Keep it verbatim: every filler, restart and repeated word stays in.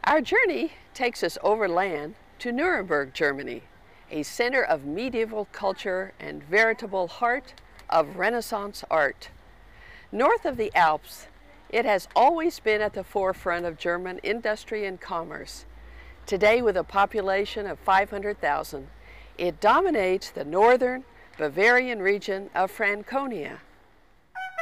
Our journey takes us overland to Nuremberg, Germany, a center of medieval culture and veritable heart of Renaissance art. North of the Alps, it has always been at the forefront of German industry and commerce. Today, with a population of five hundred thousand, it dominates the northern Bavarian region of Franconia.